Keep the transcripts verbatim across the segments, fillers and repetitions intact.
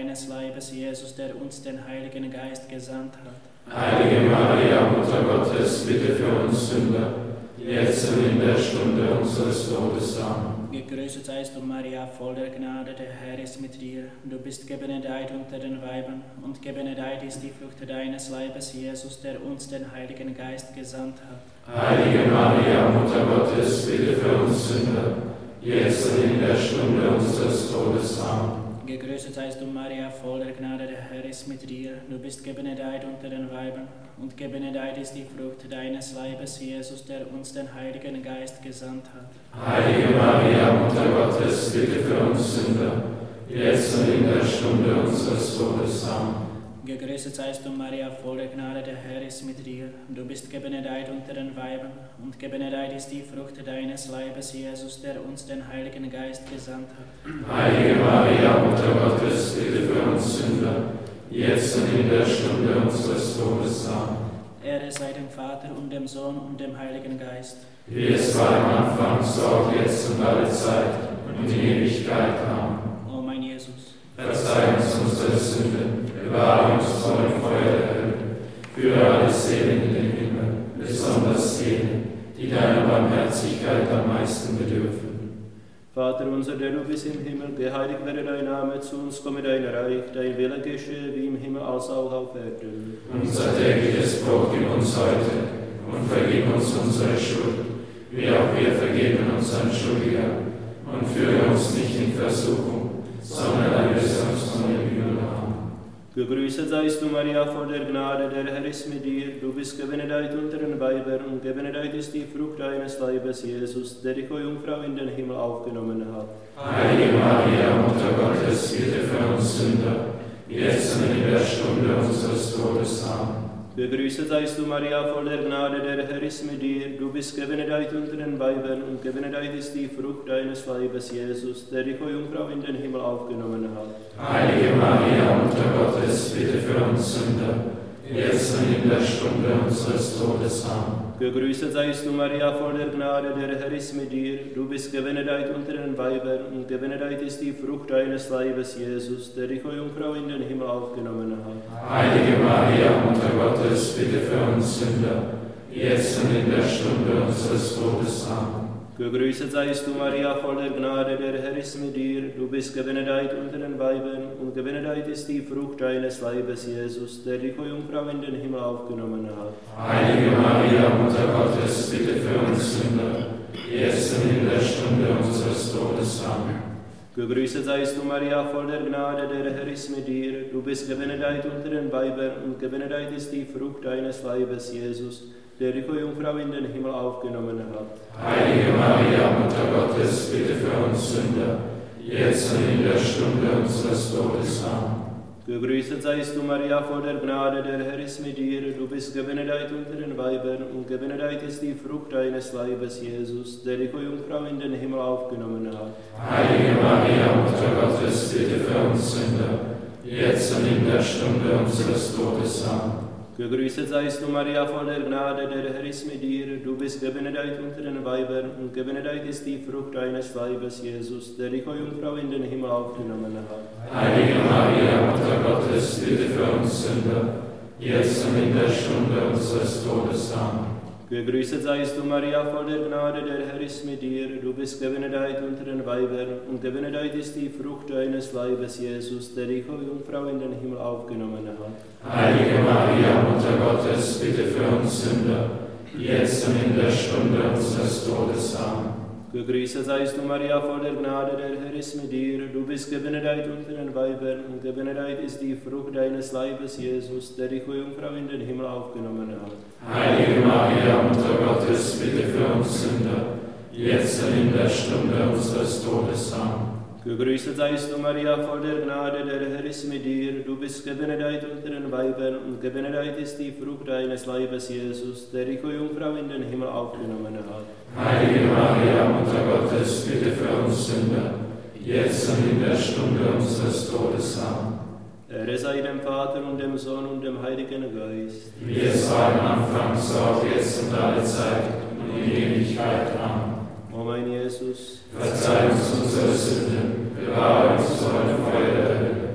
deines Leibes, Jesus, der uns den Heiligen Geist gesandt hat. Heilige Maria, Mutter Gottes, bitte für uns Sünder, jetzt und in der Stunde unseres Todes. Amen. Gegrüßet seist du, Maria, voll der Gnade, der Herr ist mit dir. Du bist gebenedeit unter den Weibern, und gebenedeit ist die Frucht deines Leibes, Jesus, der uns den Heiligen Geist gesandt hat. Heilige Maria, Mutter Gottes, bitte für uns Sünder, jetzt und in der Stunde unseres Todes. Amen. Gegrüßet seist du, Maria, voll der Gnade, der Herr ist mit dir. Du bist gebenedeit unter den Weibern, und gebenedeit ist die Frucht deines Leibes, Jesus, der uns den Heiligen Geist gesandt hat. Heilige Maria, Mutter Gottes, bitte für uns Sünder, jetzt und in der Stunde unseres Todes. Amen. Gegrüßet seist du, Maria, voll der Gnade, der Herr ist mit dir. Du bist gebenedeit unter den Weibern, und gebenedeit ist die Frucht deines Leibes, Jesus, der uns den Heiligen Geist gesandt hat. Heilige Maria, Mutter Gottes, bitte für uns Sünder, jetzt und in der Stunde unseres Todes. Amen. Ehre sei dem Vater und dem Sohn und dem Heiligen Geist. Wie es war am Anfang, so auch jetzt und alle Zeit und in Ewigkeit. Amen. O mein Jesus, verzeih uns unsere Sünden, bewahre uns vor dem Feuer der Hölle, führe alle Seelen in den Himmel, besonders jene, die deiner Barmherzigkeit am meisten bedürfen. Vater unser, der du bist im Himmel, geheiligt werde dein Name, zu uns komme dein Reich, dein Wille geschehe, wie im Himmel als auch auf Erden. Unser tägliches Brot gib uns heute und vergib uns unsere Schuld, wie auch wir vergeben unseren Schuldigern, und führe uns nicht in Versuchung, sondern erlöse uns von dem Übel. Amen. Gegrüßet seist du, Maria, voll der Gnade, der Herr ist mit dir. Du bist gebenedeit unter den Weibern, und gebenedeit ist die Frucht deines Leibes, Jesus, der dich, o Jungfrau, in den Himmel aufgenommen hat. Heilige Maria, Mutter Gottes, bitte für uns Sünder, jetzt und in der Stunde unseres Todes. Amen. Gegrüßet seist du, Maria, voll der Gnade, der Herr ist mit dir. Du bist gebenedeit unter den Weibern, und gebenedeit ist die Frucht deines Leibes, Jesus, der dich, o Jungfrau, in den Himmel aufgenommen hat. Heilige Maria, Mutter Gottes, bitte für uns Sünder, jetzt und in der Stunde unseres Todes. Amen. Gegrüßet seist du, Maria, voll der Gnade, der Herr ist mit dir. Du bist gebenedeit unter den Weibern, und gebenedeit ist die Frucht deines Leibes, Jesus, der dich, o Jungfrau, in den Himmel aufgenommen hat. Heilige Maria, Mutter Gottes, bitte für uns Sünder, jetzt und in der Stunde unseres Todes. Amen. Gegrüßet seist du, Maria, voll der Gnade, der Herr ist mit dir. Du bist gebenedeit unter den Weibern, und gebenedeit ist die Frucht deines Leibes, Jesus, der dich, o Jungfrau, in den Himmel aufgenommen hat. Heilige Maria, Mutter Gottes, bitte für uns Sünder, jetzt und in der Stunde unseres Todes. Amen. Gegrüßet seist du, Maria, voll der Gnade, der Herr ist mit dir. Du bist gebenedeit unter den Weibern, und gebenedeit ist die Frucht deines Leibes, Jesus, der dich, o Jungfrau, in den Himmel aufgenommen hat. Heilige Maria, Mutter Gottes, bitte für uns Sünder, jetzt und in der Stunde unseres Todes. Amen. Gegrüßet seist du, Maria, voll der Gnade, der Herr ist mit dir. Du bist gebenedeit unter den Weibern, und gebenedeit ist die Frucht deines Leibes, Jesus, der dich, o Jungfrau, in den Himmel aufgenommen hat. Heilige Maria, Mutter Gottes, bitte für uns Sünder, jetzt und in der Stunde unseres Todes. Amen. Gegrüßet seist du, Maria, voll der Gnade, der Herr ist mit dir. Du bist gebenedeit unter den Weibern, und gebenedeit ist die Frucht deines Leibes, Jesus, der dich, o Jungfrau, in den Himmel aufgenommen hat. Heilige Maria, Mutter Gottes, bitte für uns Sünder, jetzt und in der Stunde unseres Todes. Amen. Gegrüßet seist du, Maria, voll der Gnade, der Herr ist mit dir. Du bist gebenedeit unter den Weibern, und gebenedeit ist die Frucht deines Leibes, Jesus, der dich, o Jungfrau, in den Himmel aufgenommen hat. Heilige Maria, Mutter Gottes, bitte für uns Sünder, jetzt und in der Stunde unseres Todes. Amen. Gegrüßet seist du, Maria, voll der Gnade, der Herr ist mit dir. Du bist gebenedeit unter den Weibern, und gebenedeit ist die Frucht deines Leibes, Jesus, der dich, o Jungfrau, in den Himmel aufgenommen hat. Heilige Maria, Mutter Gottes, bitte für uns Sünder, jetzt und in der Stunde unseres Todes. Amen. Gegrüßet seist du, Maria, voll der Gnade, der Herr ist mit dir. Du bist gebenedeit unter den Weibern, und gebenedeit ist die Frucht deines Leibes, Jesus, der dich, o Jungfrau, in den Himmel aufgenommen hat. Heilige Maria, Mutter Gottes, bitte für uns Sünder, jetzt und in der Stunde unseres Todes. Amen. Ehre sei dem Vater und dem Sohn und dem Heiligen Geist. Wie es war am Anfang, so auch jetzt und alle Zeit und in Ewigkeit. Amen. O mein Jesus, verzeih uns unsere Sünden, bewahre uns vor dem Feuer der Hölle,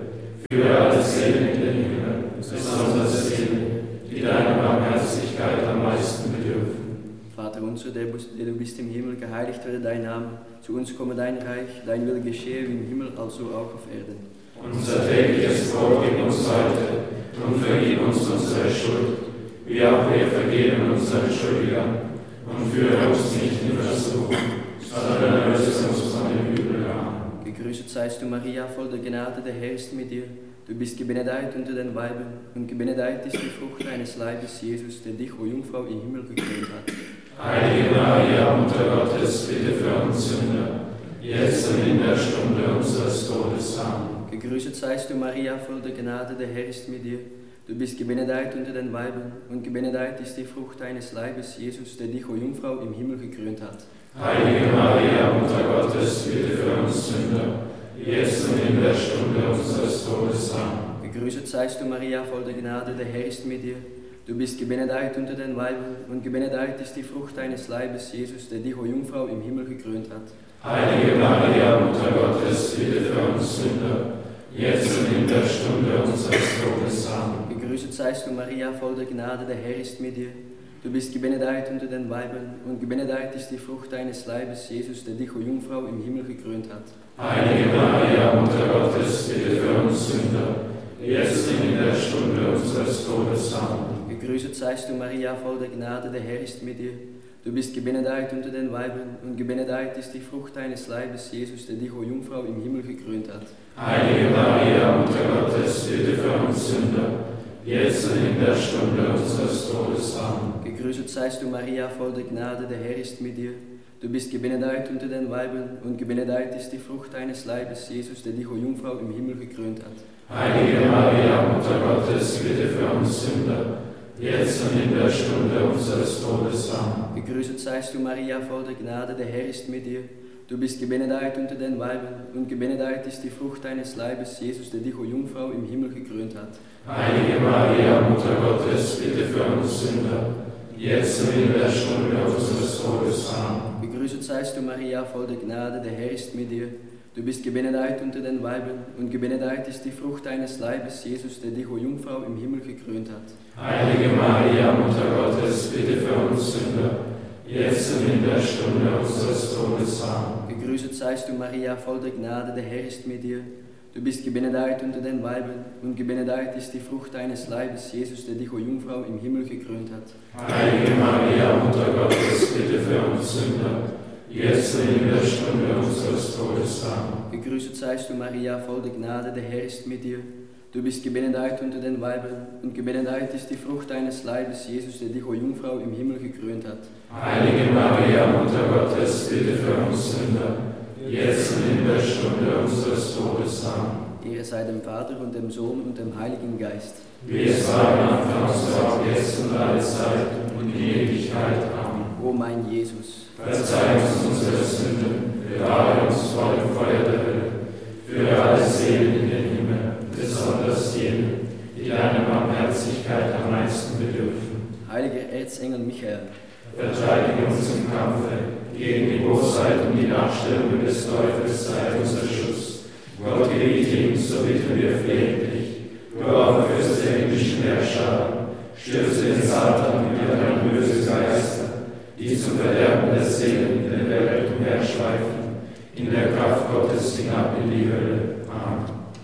Für alle Seelen in den Himmel, besonders Seelen, die deiner Barmherzigkeit am meisten bedürfen. Vater unser, der du bist im Himmel, geheiligt werde dein Name. Zu uns komme dein Reich, dein Wille geschehe wie im Himmel, also auch auf Erden. Unser tägliches Brot gib uns heute und vergib uns unsere Schuld, wie auch wir vergeben unseren Schuldigern. Und führe uns nicht in Versuchung, sondern erlöse uns von dem Übel. Amen. Gegrüßet seist du, Maria, voll der Gnade, der Herr ist mit dir. Du bist gebenedeit unter den Weibern, und gebenedeit ist die Frucht deines Leibes, Jesus, der dich, o Jungfrau, im Himmel gekrönt hat. Heilige Maria, Mutter Gottes, bitte für uns Sünder, jetzt und in der Stunde unseres Todes. Amen. Gegrüßet seist du, Maria, voll der Gnade, der Herr ist mit dir. Du bist gebenedeit unter den Weibern, und gebenedeit ist die Frucht deines Leibes, Jesus, der dich, o Jungfrau, im Himmel gekrönt hat. Heilige Maria, Mutter Gottes, bitte für uns Sünder, jetzt und in der Stunde unseres Todes. Amen. Gegrüßet seist du, Maria, voll der Gnade, der Herr ist mit dir. Du bist gebenedeit unter den Weibern, und gebenedeit ist die Frucht deines Leibes, Jesus, der dich, o Jungfrau, im Himmel gekrönt hat. Heilige Maria, Mutter Gottes, bitte für uns Sünder, jetzt und in der Stunde unseres Todes. Amen. Gegrüßet seist du, Maria, voll der Gnade, der Herr ist mit dir. Du bist gebenedeit unter den Weibern, und gebenedeit ist die Frucht deines Leibes, Jesus, der dich, o Jungfrau, im Himmel gekrönt hat. Heilige Maria, Mutter Gottes, bitte für uns Sünder, jetzt und in der Stunde unseres Todes. Amen. Gegrüßet seist du, Maria, voll der Gnade, der Herr ist mit dir. Du bist gebenedeit unter den Weibern, und gebenedeit ist die Frucht deines Leibes, Jesus, der dich, o Jungfrau, im Himmel gekrönt hat. Heilige Maria, Mutter Gottes, bitte für uns Sünder, jetzt und in der Stunde unseres Todes. Amen. Gegrüßet seist du, Maria, voll der Gnade, der Herr ist mit dir. Du bist gebenedeit unter den Weibern, und gebenedeit ist die Frucht deines Leibes, Jesus, der dich, o Jungfrau, im Himmel gekrönt hat. Heilige Maria, Mutter Gottes, bitte für uns Sünder, jetzt und in der Stunde unseres Todes. Amen. Gegrüßet seist du, Maria, voll der Gnade, der Herr ist mit dir. Du bist gebenedeit unter den Weibern, und gebenedeit ist die Frucht deines Leibes, Jesus, der dich, o Jungfrau, im Himmel gekrönt hat. Heilige Maria, Mutter Gottes, bitte für uns Sünder, jetzt und in der Stunde unseres Todes. Amen. Gegrüßet seist du, Maria, voll der Gnade, der Herr ist mit dir. Du bist gebenedeit unter den Weibern, und gebenedeit ist die Frucht deines Leibes, Jesus, der dich, o Jungfrau, im Himmel gekrönt hat. Heilige Maria, Mutter Gottes, bitte für uns Sünder, jetzt und in der Stunde unseres Todes. Amen. Gegrüßet seist du, Maria, voll der Gnade, der Herr ist mit dir. Du bist gebenedeit unter den Weibern, und gebenedeit ist die Frucht deines Leibes, Jesus, der dich, o Jungfrau, im Himmel gekrönt hat. Heilige Maria, Mutter Gottes, bitte für uns Sünder, jetzt und in der Stunde unseres Todes. Amen. Gegrüßet seist du, Maria, voll der Gnade, der Herr ist mit dir. Du bist gebenedeit unter den Weibern, und gebenedeit ist die Frucht deines Leibes, Jesus, der dich, o Jungfrau, im Himmel gekrönt hat. Heilige Maria, Mutter Gottes, bitte für uns Sünder, jetzt und in der Stunde unseres Todes. Amen. Ehre sei dem Vater und dem Sohn und dem Heiligen Geist. Wie es war am Anfang, so auch jetzt und alle Zeit und in Ewigkeit. Amen. O mein Jesus, verzeih uns unsere Sünden, bewahre uns vor dem Feuer der Hölle, führe alle Seelen in den Himmel, besonders jene, die deiner Barmherzigkeit am meisten bedürfen. Heiliger Erzengel Michael, verteidige uns im Kampfe gegen die Bosheit und die Nachstellungen des Teufels, sei unser Schutz. Gott gebiete uns, so bitten wir flehentlich. Du auch Fürst der himmlischen Herrscher, stürze den Satan und alle böse Geister, die zum Verderben der Seelen in der Welt umherschweifen, in der Kraft Gottes hinab in die Hölle. Amen.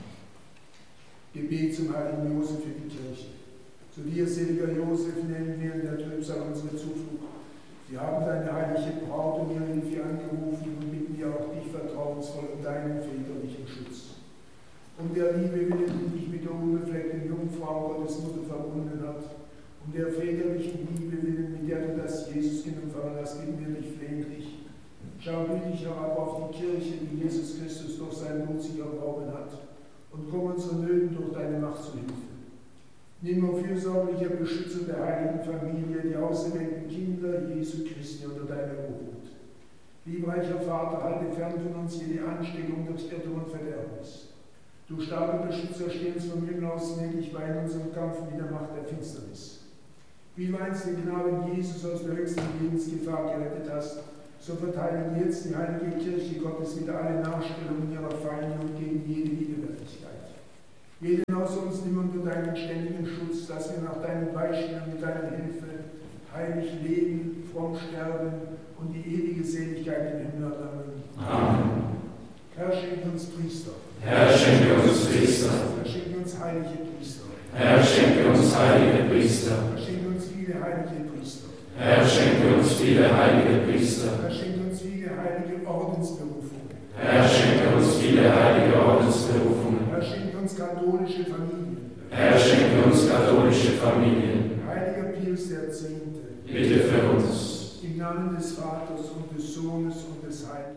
Gebet zum heiligen Josef für die Kirche. Zu dir, seliger Josef, nennen wir in der Trübsal unsere Zuflucht. Wir haben deine heilige Braut um ihre Hilfe angerufen und bitten dir auch dich vertrauensvoll um deinen väterlichen Schutz. Um der Liebe willen, die dich mit der unbefleckten Jungfrau Gottes Mutter verbunden hat, um der väterlichen Liebe willen, mit der du das Jesuskind empfangen hast, bitten wir dich flehentlich. Schau gütig herab auf die Kirche, die Jesus Christus durch sein Blut sich erworben hat, und komm unseren Nöten durch deine Macht zu Hilfe. Nimm, o fürsorglicher Beschützer der heiligen Familie, die auserwählten Kinder Jesu Christi unter deiner Obhut. Liebreicher Vater, halte fern von uns jede Ansteckung durch Irrtum und Verderbnis. Du starker Beschützer, steh uns vom Himmel aus gnädig bei in unserem Kampf mit der Macht der Finsternis. Wie du einst den Knaben Jesus aus der höchsten Lebensgefahr gerettet hast, so verteidige jetzt die heilige Kirche Gottes wieder alle Nachstellungen ihrer Feinde und gegen jede Widerwärtigkeit. Jeden aus uns nimm unter deinen ständigen Schutz, dass wir nach deinem Beispiel und mit deiner Hilfe heilig leben, fromm sterben und die ewige Seligkeit im Himmel erlangen. Amen. Herr, schenke uns Priester. Herr, schenke uns Priester. Herr, schenke uns heilige Priester. Herr, schenke uns heilige Priester. Herr, schenke uns viele heilige Priester. Herr, schenke uns viele heilige Priester. Herr, schenke uns viele heilige Ordensberufungen. Herr, schenke uns viele heilige Ordensberufungen. Herr, schenke uns katholische Familien. Herr, schenke uns katholische Familien. Heiliger Pius der Zehnte. Bitte für uns. Im Namen des Vaters und des Sohnes und des Heiligen.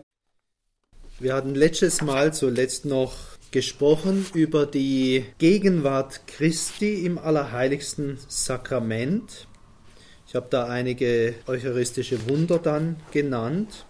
Wir hatten letztes Mal zuletzt noch gesprochen über die Gegenwart Christi im allerheiligsten Sakrament. Ich habe da einige eucharistische Wunder dann genannt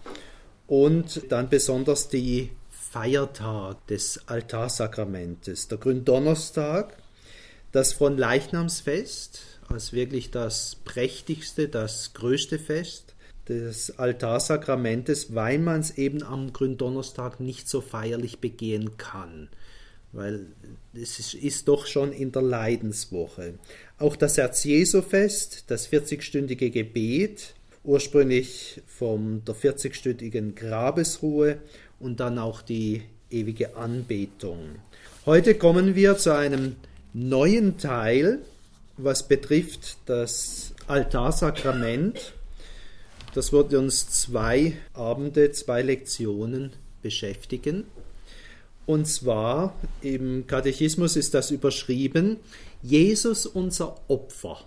und dann besonders die Feiertag des Altarsakramentes, der Gründonnerstag, das Fronleichnamsfest, als wirklich das prächtigste, das größte Fest des Altarsakramentes, weil man es eben am Gründonnerstag nicht so feierlich begehen kann, weil es ist, ist doch schon in der Leidenswoche. Auch das Herz-Jesu-Fest, das vierzigstündige Gebet, ursprünglich von der vierzigstündigen Grabesruhe und dann auch die ewige Anbetung. Heute kommen wir zu einem neuen Teil, was betrifft das Altarsakrament. Das wird uns zwei Abende, zwei Lektionen beschäftigen. Und zwar im Katechismus ist das überschrieben, Jesus unser Opfer.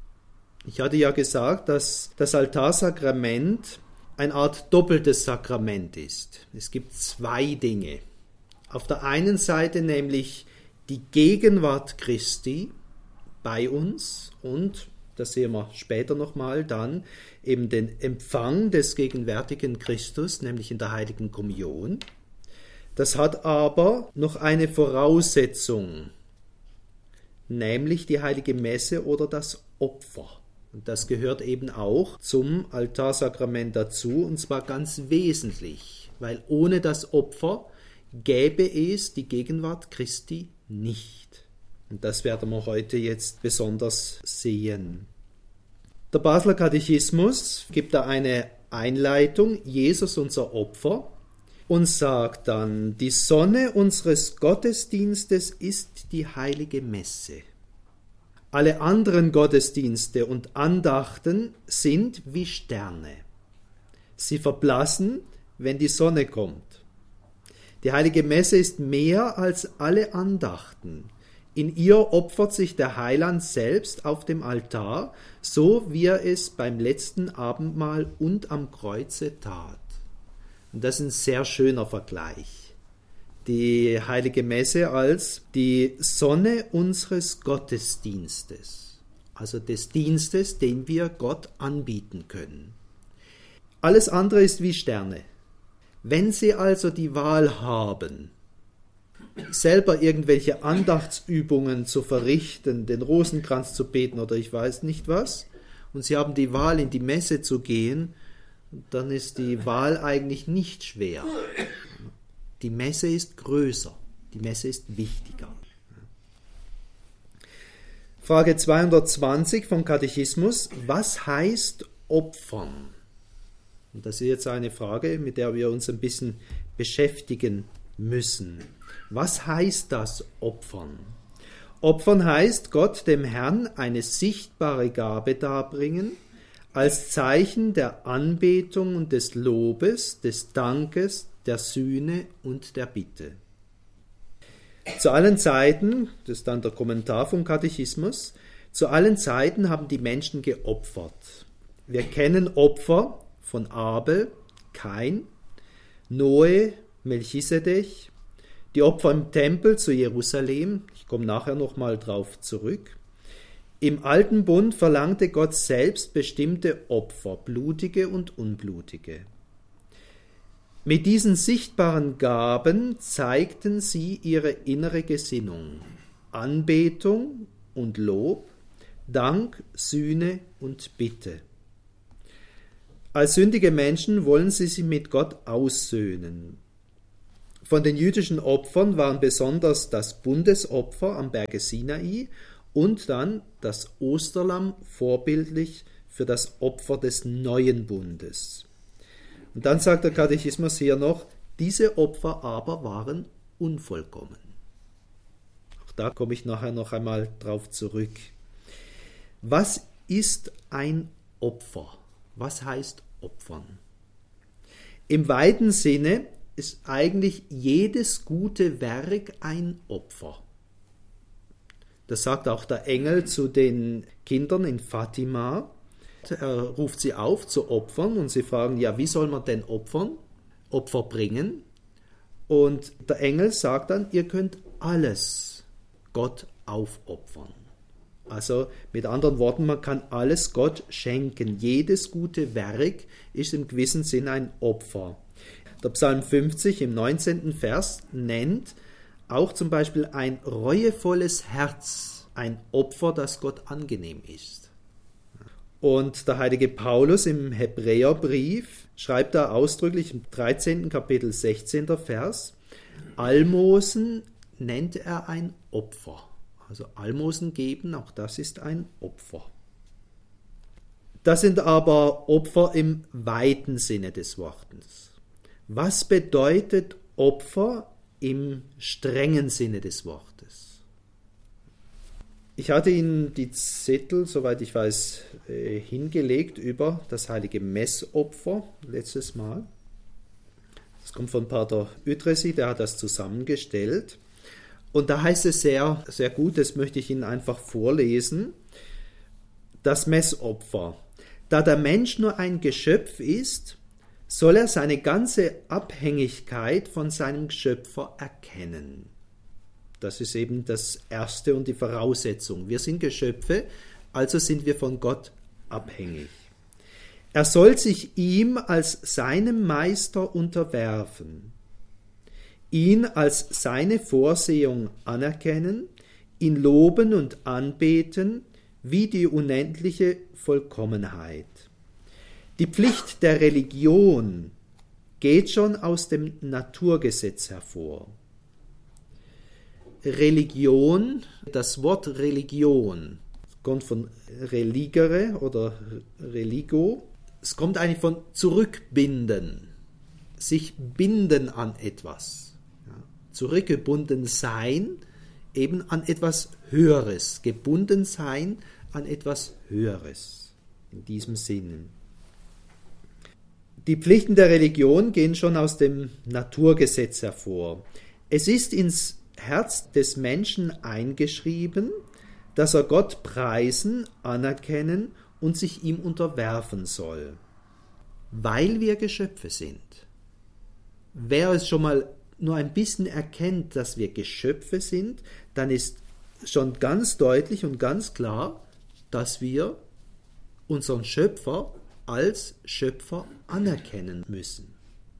Ich hatte ja gesagt, dass das Altarsakrament eine Art doppeltes Sakrament ist. Es gibt zwei Dinge. Auf der einen Seite nämlich die Gegenwart Christi bei uns und, das sehen wir später nochmal, dann eben den Empfang des gegenwärtigen Christus, nämlich in der Heiligen Kommunion. Das hat aber noch eine Voraussetzung, nämlich die Heilige Messe oder das Opfer. Und das gehört eben auch zum Altarsakrament dazu, und zwar ganz wesentlich, weil ohne das Opfer gäbe es die Gegenwart Christi nicht. Und das werden wir heute jetzt besonders sehen. Der Basler Katechismus gibt da eine Einleitung, Jesus unser Opfer, und sagt dann, die Sonne unseres Gottesdienstes ist die heilige Messe. Alle anderen Gottesdienste und Andachten sind wie Sterne. Sie verblassen, wenn die Sonne kommt. Die heilige Messe ist mehr als alle Andachten. In ihr opfert sich der Heiland selbst auf dem Altar, so wie er es beim letzten Abendmahl und am Kreuze tat. Und das ist ein sehr schöner Vergleich. Die heilige Messe als die Sonne unseres Gottesdienstes, also des Dienstes, den wir Gott anbieten können. Alles andere ist wie Sterne. Wenn Sie also die Wahl haben, selber irgendwelche Andachtsübungen zu verrichten, den Rosenkranz zu beten oder ich weiß nicht was, und Sie haben die Wahl, in die Messe zu gehen, dann ist die Wahl eigentlich nicht schwer. Die Messe ist größer, die Messe ist wichtiger. Frage zweihundertzwanzig vom Katechismus, was heißt Opfern? Und das ist jetzt eine Frage, mit der wir uns ein bisschen beschäftigen müssen. Was heißt das Opfern? Opfern heißt, Gott dem Herrn eine sichtbare Gabe darbringen, als Zeichen der Anbetung und des Lobes, des Dankes, der Sühne und der Bitte. Zu allen Zeiten, das ist dann der Kommentar vom Katechismus, zu allen Zeiten haben die Menschen geopfert. Wir kennen Opfer von Abel, Kain, Noe, Melchisedech, die Opfer im Tempel zu Jerusalem, ich komme nachher nochmal drauf zurück. Im Alten Bund verlangte Gott selbst bestimmte Opfer, blutige und unblutige. Mit diesen sichtbaren Gaben zeigten sie ihre innere Gesinnung, Anbetung und Lob, Dank, Sühne und Bitte. Als sündige Menschen wollen sie sich mit Gott aussöhnen. Von den jüdischen Opfern waren besonders das Bundesopfer am Berge Sinai und dann das Osterlamm vorbildlich für das Opfer des neuen Bundes. Und dann sagt der Katechismus hier noch, diese Opfer aber waren unvollkommen. Auch da komme ich nachher noch einmal drauf zurück. Was ist ein Opfer? Was heißt Opfern? Im weiten Sinne ist eigentlich jedes gute Werk ein Opfer. Das sagt auch der Engel zu den Kindern in Fatima. Er ruft sie auf zu opfern und sie fragen, ja, wie soll man denn opfern? Opfer bringen? Und der Engel sagt dann, ihr könnt alles Gott aufopfern. Also mit anderen Worten, man kann alles Gott schenken. Jedes gute Werk ist im gewissen Sinn ein Opfer. Der Psalm fünfzig im neunzehnten Vers nennt auch zum Beispiel ein reuevolles Herz, ein Opfer, das Gott angenehm ist. Und der heilige Paulus im Hebräerbrief schreibt da ausdrücklich im dreizehnten Kapitel sechzehnten Vers, Almosen nennt er ein Opfer. Also Almosen geben, auch das ist ein Opfer. Das sind aber Opfer im weiten Sinne des Wortes. Was bedeutet Opfer im strengen Sinne des Wortes? Ich hatte Ihnen die Zettel, soweit ich weiß, hingelegt über das heilige Messopfer letztes Mal. Das kommt von Pater Üdresi, der hat das zusammengestellt. Und da heißt es sehr, sehr gut, das möchte ich Ihnen einfach vorlesen, das Messopfer. Da der Mensch nur ein Geschöpf ist, soll er seine ganze Abhängigkeit von seinem Schöpfer erkennen. Das ist eben das Erste und die Voraussetzung. Wir sind Geschöpfe, also sind wir von Gott abhängig. Er soll sich ihm als seinem Meister unterwerfen, ihn als seine Vorsehung anerkennen, ihn loben und anbeten wie die unendliche Vollkommenheit. Die Pflicht der Religion geht schon aus dem Naturgesetz hervor. Religion, das Wort Religion, kommt von religere oder religo, es kommt eigentlich von zurückbinden, sich binden an etwas, ja, zurückgebunden sein, eben an etwas Höheres, gebunden sein an etwas Höheres, in diesem Sinne. Die Pflichten der Religion gehen schon aus dem Naturgesetz hervor. Es ist ins Herz des Menschen eingeschrieben, dass er Gott preisen, anerkennen und sich ihm unterwerfen soll, weil wir Geschöpfe sind. Wer es schon mal nur ein bisschen erkennt, dass wir Geschöpfe sind, dann ist schon ganz deutlich und ganz klar, dass wir unseren Schöpfer als Schöpfer anerkennen müssen.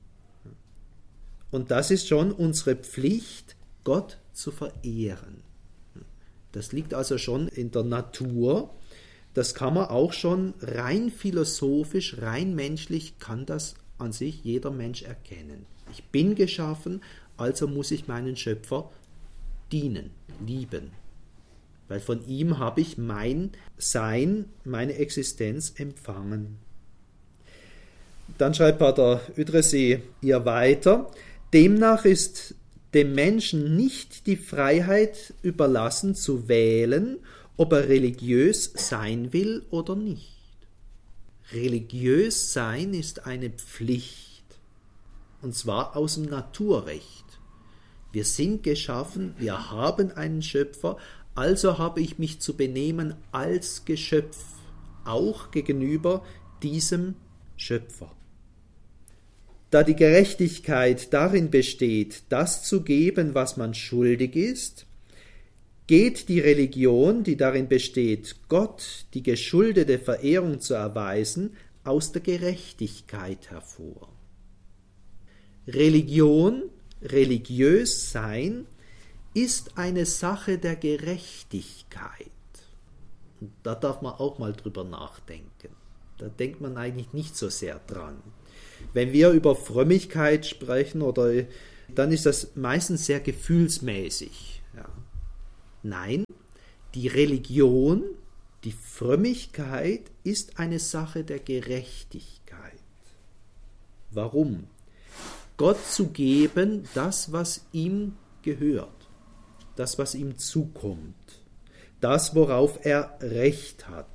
Und das ist schon unsere Pflicht, Gott zu verehren. Das liegt also schon in der Natur. Das kann man auch schon rein philosophisch, rein menschlich, kann das an sich jeder Mensch erkennen. Ich bin geschaffen, also muss ich meinen Schöpfer dienen, lieben. Weil von ihm habe ich mein Sein, meine Existenz empfangen. Dann schreibt Pater Üdresi ihr weiter, demnach ist dem Menschen nicht die Freiheit überlassen zu wählen, ob er religiös sein will oder nicht. Religiös sein ist eine Pflicht, und zwar aus dem Naturrecht. Wir sind geschaffen, wir haben einen Schöpfer, also habe ich mich zu benehmen als Geschöpf, auch gegenüber diesem Schöpfer. Da die Gerechtigkeit darin besteht, das zu geben, was man schuldig ist, geht die Religion, die darin besteht, Gott die geschuldete Verehrung zu erweisen, aus der Gerechtigkeit hervor. Religion, religiös sein, ist eine Sache der Gerechtigkeit. Und da darf man auch mal drüber nachdenken. Da denkt man eigentlich nicht so sehr dran. Wenn wir über Frömmigkeit sprechen oder dann ist das meistens sehr gefühlsmäßig. Ja. Nein, die Religion, die Frömmigkeit ist eine Sache der Gerechtigkeit. Warum? Gott zu geben, das, was ihm gehört, das, was ihm zukommt, das, worauf er Recht hat.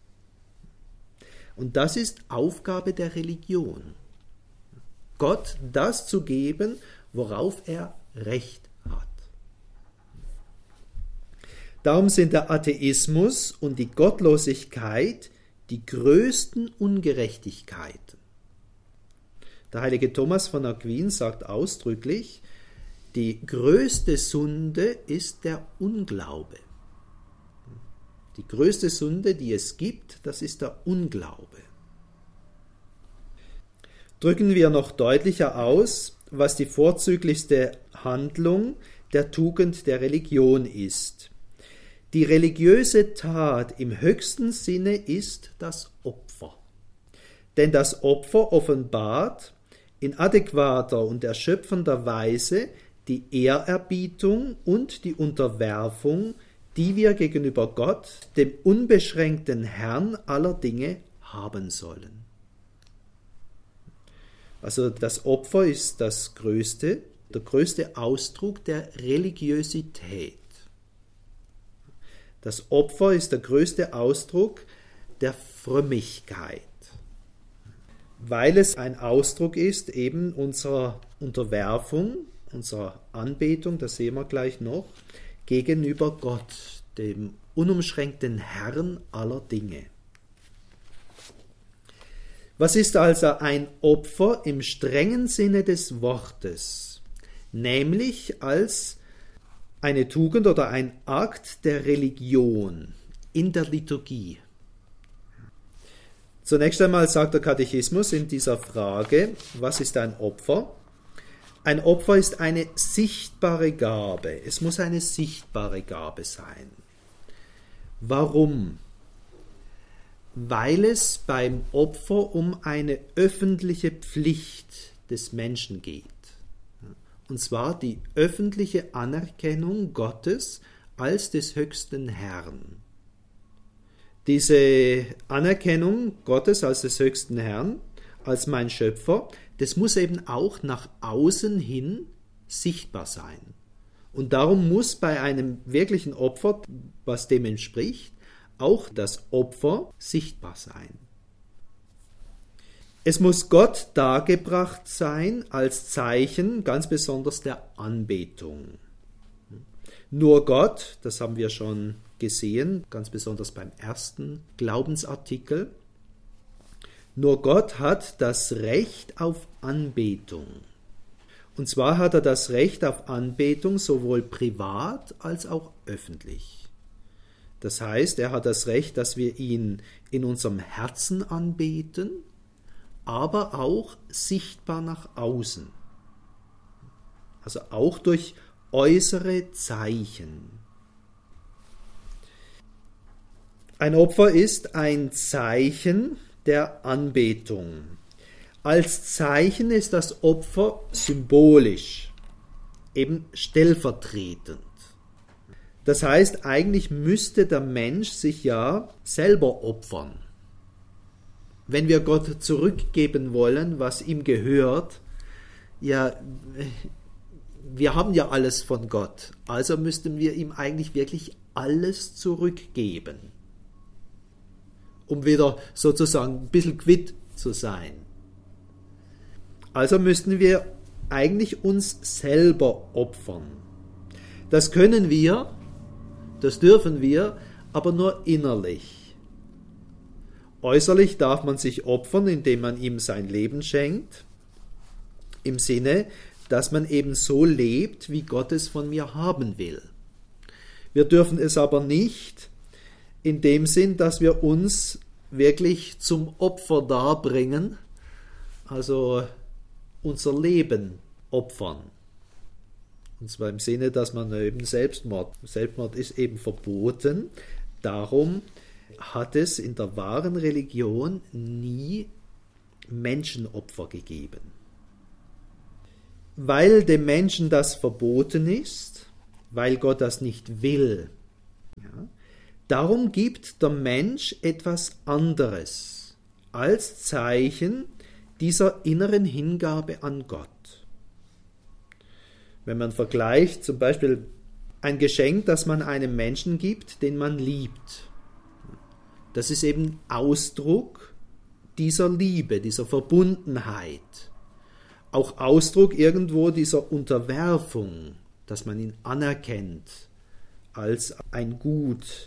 Und das ist Aufgabe der Religion. Gott das zu geben, worauf er Recht hat. Darum sind der Atheismus und die Gottlosigkeit die größten Ungerechtigkeiten. Der heilige Thomas von Aquin sagt ausdrücklich, die größte Sünde ist der Unglaube. Die größte Sünde, die es gibt, das ist der Unglaube. Drücken wir noch deutlicher aus, was die vorzüglichste Handlung der Tugend der Religion ist. Die religiöse Tat im höchsten Sinne ist das Opfer. Denn das Opfer offenbart in adäquater und erschöpfender Weise die Ehrerbietung und die Unterwerfung, die wir gegenüber Gott, dem unbeschränkten Herrn aller Dinge, haben sollen. Also das Opfer ist das größte, der größte Ausdruck der Religiosität. Das Opfer ist der größte Ausdruck der Frömmigkeit, weil es ein Ausdruck ist eben unserer Unterwerfung, unserer Anbetung, das sehen wir gleich noch, gegenüber Gott, dem unumschränkten Herrn aller Dinge. Was ist also ein Opfer im strengen Sinne des Wortes? Nämlich als eine Tugend oder ein Akt der Religion in der Liturgie. Zunächst einmal sagt der Katechismus in dieser Frage, was ist ein Opfer? Ein Opfer ist eine sichtbare Gabe. Es muss eine sichtbare Gabe sein. Warum? Weil es beim Opfer um eine öffentliche Pflicht des Menschen geht. Und zwar die öffentliche Anerkennung Gottes als des höchsten Herrn. Diese Anerkennung Gottes als des höchsten Herrn, als mein Schöpfer, das muss eben auch nach außen hin sichtbar sein. Und darum muss bei einem wirklichen Opfer, was dem entspricht, auch das Opfer sichtbar sein. Es muss Gott dargebracht sein als Zeichen ganz besonders der Anbetung. Nur Gott, das haben wir schon gesehen, ganz besonders beim ersten Glaubensartikel, nur Gott hat das Recht auf Anbetung. Und zwar hat er das Recht auf Anbetung sowohl privat als auch öffentlich. Das heißt, er hat das Recht, dass wir ihn in unserem Herzen anbeten, aber auch sichtbar nach außen. Also auch durch äußere Zeichen. Ein Opfer ist ein Zeichen der Anbetung. Als Zeichen ist das Opfer symbolisch, eben stellvertretend. Das heißt, eigentlich müsste der Mensch sich ja selber opfern. Wenn wir Gott zurückgeben wollen, was ihm gehört, ja, wir haben ja alles von Gott, also müssten wir ihm eigentlich wirklich alles zurückgeben, um wieder sozusagen ein bisschen quitt zu sein. Also müssten wir eigentlich uns selber opfern. Das können wir, das dürfen wir, aber nur innerlich. Äußerlich darf man sich opfern, indem man ihm sein Leben schenkt, im Sinne, dass man eben so lebt, wie Gott es von mir haben will. Wir dürfen es aber nicht in dem Sinn, dass wir uns wirklich zum Opfer darbringen, also unser Leben opfern. Und zwar im Sinne, dass man eben Selbstmord, Selbstmord ist eben verboten, darum hat es in der wahren Religion nie Menschenopfer gegeben. weil dem Menschen das verboten ist, weil Gott das nicht will. Ja, darum gibt der Mensch etwas anderes als Zeichen dieser inneren Hingabe an Gott. Wenn man vergleicht, zum Beispiel ein Geschenk, das man einem Menschen gibt, den man liebt. Das ist eben Ausdruck dieser Liebe, dieser Verbundenheit. Auch Ausdruck irgendwo dieser Unterwerfung, dass man ihn anerkennt als ein Gut.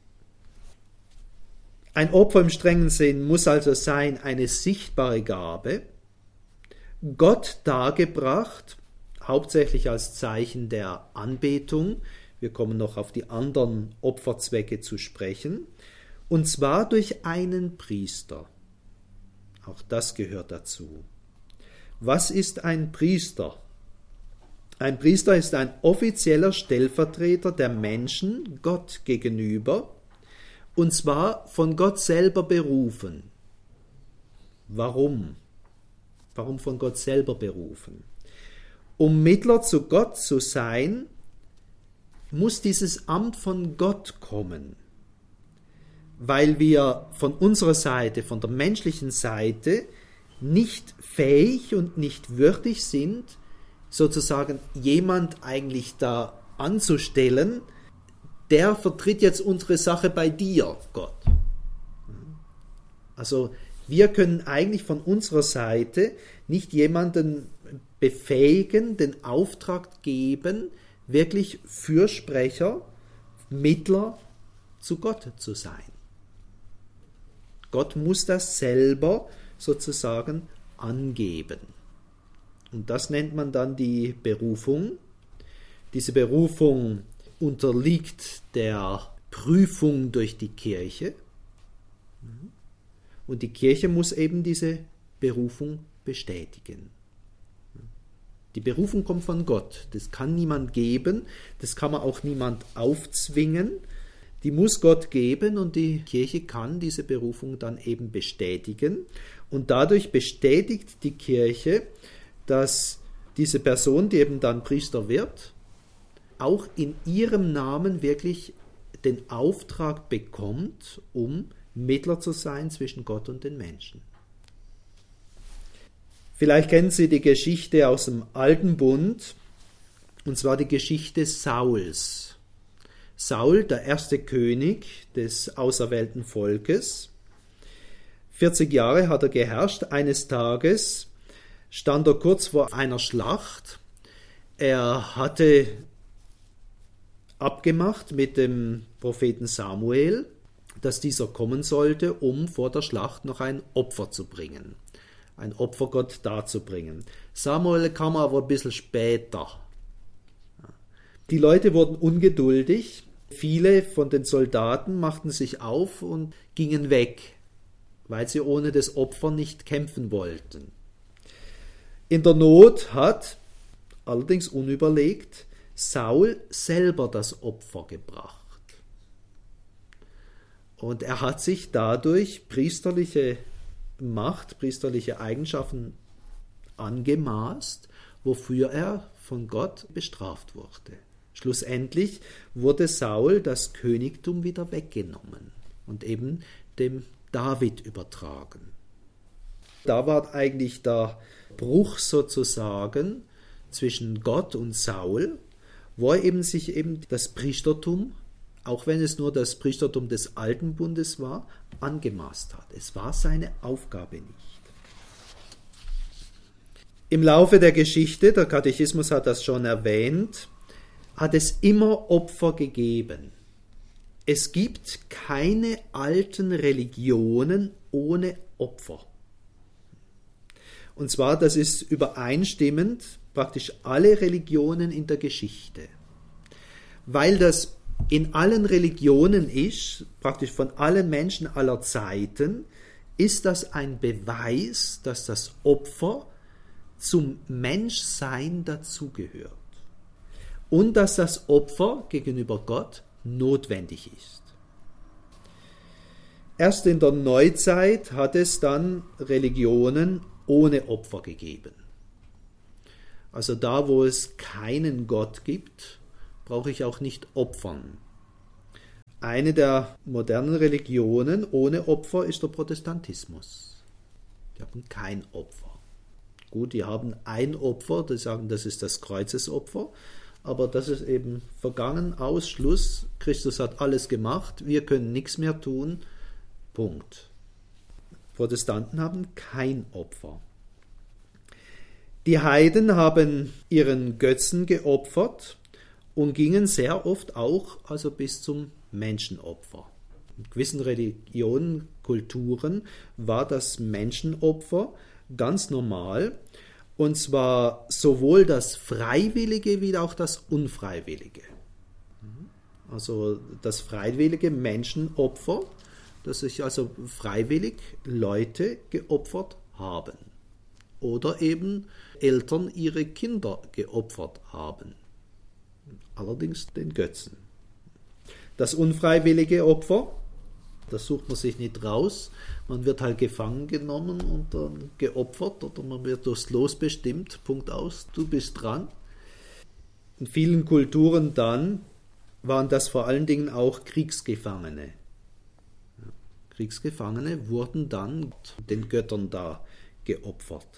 Ein Opfer im strengen Sinn muss also sein eine sichtbare Gabe, Gott dargebracht, hauptsächlich als Zeichen der Anbetung. Wir kommen noch auf die anderen Opferzwecke zu sprechen. Und zwar durch einen Priester. Auch das gehört dazu. Was ist ein Priester? Ein Priester ist ein offizieller Stellvertreter der Menschen Gott gegenüber, und zwar von Gott selber berufen. Warum? Warum von Gott selber berufen? Um Mittler zu Gott zu sein, muss dieses Amt von Gott kommen, weil wir von unserer Seite, von der menschlichen Seite, nicht fähig und nicht würdig sind, sozusagen jemand eigentlich da anzustellen, der vertritt jetzt unsere Sache bei dir, Gott. Also wir können eigentlich von unserer Seite nicht jemanden befähigen, den Auftrag geben, wirklich Fürsprecher, Mittler zu Gott zu sein. Gott muss das selber sozusagen angeben. Und das nennt man dann die Berufung. Diese Berufung unterliegt der Prüfung durch die Kirche. Und die Kirche muss eben diese Berufung bestätigen. Die Berufung kommt von Gott. Das kann niemand geben, das kann man auch niemand aufzwingen. Die muss Gott geben und die Kirche kann diese Berufung dann eben bestätigen. Und dadurch bestätigt die Kirche, dass diese Person, die eben dann Priester wird, auch in ihrem Namen wirklich den Auftrag bekommt, um Mittler zu sein zwischen Gott und den Menschen. Vielleicht kennen Sie die Geschichte aus dem Alten Bund, und zwar die Geschichte Sauls. Saul, der erste König des auserwählten Volkes. vierzig Jahre hat er geherrscht. Eines Tages stand er kurz vor einer Schlacht. Er hatte abgemacht mit dem Propheten Samuel, dass dieser kommen sollte, um vor der Schlacht noch ein Opfer zu bringen. Ein Opfer Gott darzubringen. Samuel kam aber ein bisschen später. Die Leute wurden ungeduldig. Viele von den Soldaten machten sich auf und gingen weg, weil sie ohne das Opfer nicht kämpfen wollten. In der Not hat, allerdings unüberlegt, Saul selber das Opfer gebracht. Und er hat sich dadurch priesterliche Macht, priesterliche Eigenschaften angemaßt, wofür er von Gott bestraft wurde. Schlussendlich wurde Saul das Königtum wieder weggenommen und eben dem David übertragen. Da war eigentlich der Bruch sozusagen zwischen Gott und Saul, wo er eben sich eben das Priestertum, auch wenn es nur das Priestertum des Alten Bundes war, angemaßt hat. Es war seine Aufgabe nicht. Im Laufe der Geschichte, der Katechismus hat das schon erwähnt, hat es immer Opfer gegeben. Es gibt keine alten Religionen ohne Opfer. Und zwar, das ist übereinstimmend, praktisch alle Religionen in der Geschichte. Weil das in allen Religionen ist, praktisch von allen Menschen aller Zeiten, ist das ein Beweis, dass das Opfer zum Menschsein dazugehört. Und dass das Opfer gegenüber Gott notwendig ist. Erst in der Neuzeit hat es dann Religionen ohne Opfer gegeben. Also da, wo es keinen Gott gibt, brauche ich auch nicht opfern. Eine der modernen Religionen ohne Opfer ist der Protestantismus. Die haben kein Opfer. Gut, die haben ein Opfer, die sagen, das ist das Kreuzesopfer, aber das ist eben vergangen, Ausschluss. Christus hat alles gemacht, wir können nichts mehr tun, Punkt. Protestanten haben kein Opfer. Die Heiden haben ihren Götzen geopfert und gingen sehr oft auch also bis zum Menschenopfer. In gewissen Religionen, Kulturen war das Menschenopfer ganz normal, und zwar sowohl das Freiwillige wie auch das Unfreiwillige. Also das freiwillige Menschenopfer, dass sich also freiwillig Leute geopfert haben oder eben Eltern ihre Kinder geopfert haben, allerdings den Götzen. Das unfreiwillige Opfer, das sucht man sich nicht raus, man wird halt gefangen genommen und dann geopfert oder man wird durchs Los bestimmt, Punkt aus, du bist dran. In vielen Kulturen dann waren das vor allen Dingen auch Kriegsgefangene. Kriegsgefangene wurden dann den Göttern da geopfert.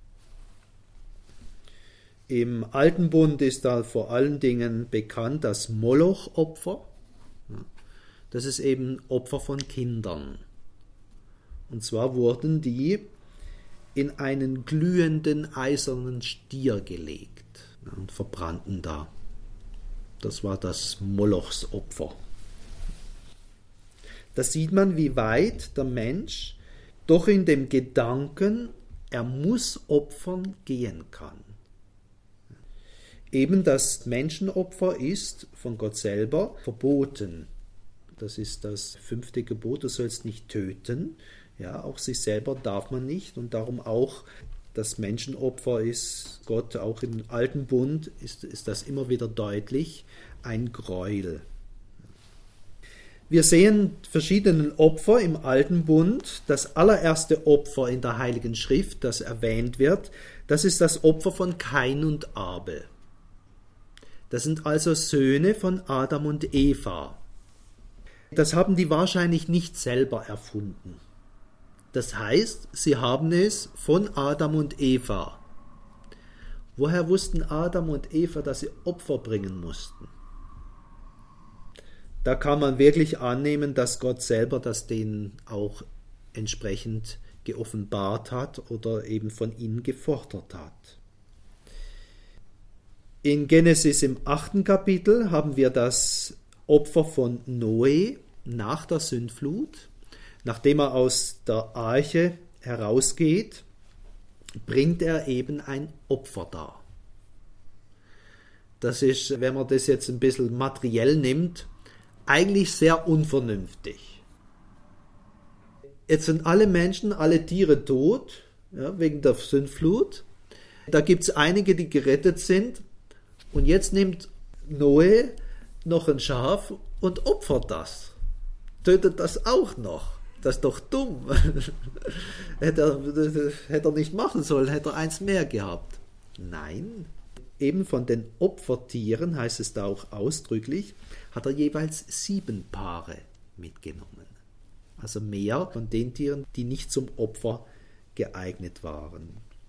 Im Alten Bund ist da vor allen Dingen bekannt das Moloch-Opfer. Das ist eben Opfer von Kindern. Und zwar wurden die in einen glühenden eisernen Stier gelegt und verbrannten da. Das war das Molochsopfer. Da sieht man, wie weit der Mensch doch in dem Gedanken, er muss opfern, gehen kann. Eben das Menschenopfer ist von Gott selber verboten. Das ist das fünfte Gebot, du sollst nicht töten. Ja, auch sich selber darf man nicht und darum auch das Menschenopfer ist Gott, auch im Alten Bund ist, ist das immer wieder deutlich, ein Gräuel. Wir sehen verschiedene Opfer im Alten Bund. Das allererste Opfer in der Heiligen Schrift, das erwähnt wird, das ist das Opfer von Kain und Abel. Das sind also Söhne von Adam und Eva. Das haben die wahrscheinlich nicht selber erfunden. Das heißt, sie haben es von Adam und Eva. Woher wussten Adam und Eva, dass sie Opfer bringen mussten? Da kann man wirklich annehmen, dass Gott selber das denen auch entsprechend geoffenbart hat oder eben von ihnen gefordert hat. In Genesis im achten Kapitel haben wir das Opfer von Noe nach der Sündflut. Nachdem er aus der Arche herausgeht, bringt er eben ein Opfer dar. Das ist, wenn man das jetzt ein bisschen materiell nimmt, eigentlich sehr unvernünftig. Jetzt sind alle Menschen, alle Tiere tot, ja, wegen der Sündflut. Da gibt es einige, die gerettet sind. Und jetzt nimmt Noe noch ein Schaf und opfert das. Tötet das auch noch. Das ist doch dumm. hätte, er, hätte er nicht machen sollen, hätte er eins mehr gehabt. Nein, eben von den Opfertieren, heißt es da auch ausdrücklich, hat er jeweils sieben Paare mitgenommen. Also mehr von den Tieren, die nicht zum Opfer geeignet waren.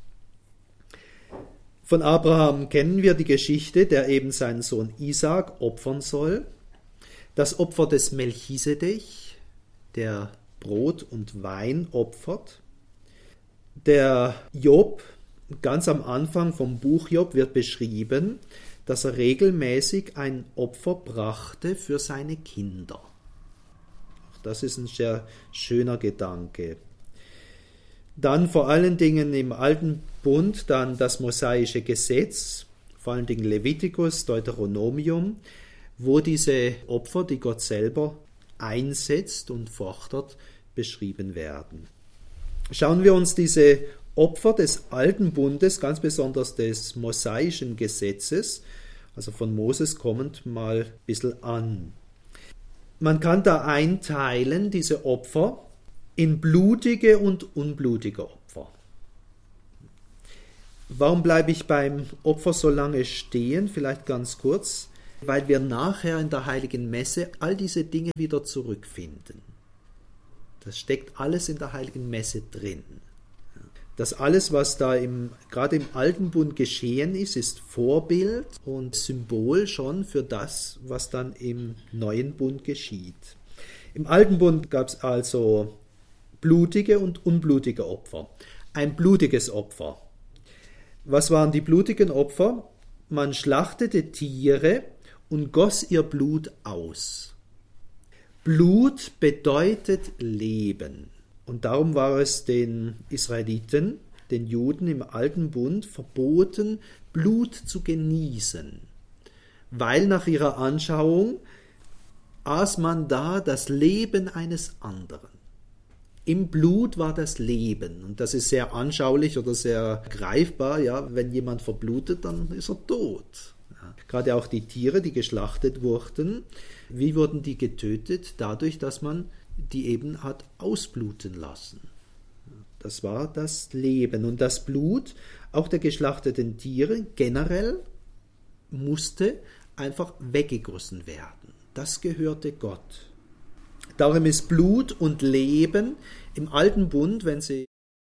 Von Abraham kennen wir die Geschichte, der eben seinen Sohn Isaak opfern soll. Das Opfer des Melchisedech, der Brot und Wein opfert. Der Job, ganz am Anfang vom Buch Job wird beschrieben, dass er regelmäßig ein Opfer brachte für seine Kinder. Das ist ein sehr schöner Gedanke. Dann vor allen Dingen im Alten Bund dann das mosaische Gesetz, vor allen Dingen Levitikus, Deuteronomium, wo diese Opfer, die Gott selber einsetzt und fordert, beschrieben werden. Schauen wir uns diese Opfer des Alten Bundes, ganz besonders des mosaischen Gesetzes, also von Moses kommend, mal ein bisschen an. Man kann da einteilen, diese Opfer, in blutige und unblutige Opfer. Warum bleibe ich beim Opfer so lange stehen? Vielleicht ganz kurz, weil wir nachher in der Heiligen Messe all diese Dinge wieder zurückfinden. Das steckt alles in der Heiligen Messe drin. Das alles, was da im, gerade im Alten Bund geschehen ist, ist Vorbild und Symbol schon für das, was dann im Neuen Bund geschieht. Im Alten Bund gab es also blutige und unblutige Opfer. Ein blutiges Opfer. Was waren die blutigen Opfer? Man schlachtete Tiere und goss ihr Blut aus. Blut bedeutet Leben. Und darum war es den Israeliten, den Juden im Alten Bund verboten, Blut zu genießen. Weil nach ihrer Anschauung aß man da das Leben eines anderen. Im Blut war das Leben. Und das ist sehr anschaulich oder sehr greifbar. Ja, wenn jemand verblutet, dann ist er tot. Ja. Gerade auch die Tiere, die geschlachtet wurden, wie wurden die getötet? Dadurch, dass man die eben hat ausbluten lassen. Das war das Leben. Und das Blut, auch der geschlachteten Tiere, generell musste einfach weggegossen werden. Das gehörte Gott. Darum ist Blut und Leben im Alten Bund, wenn Sie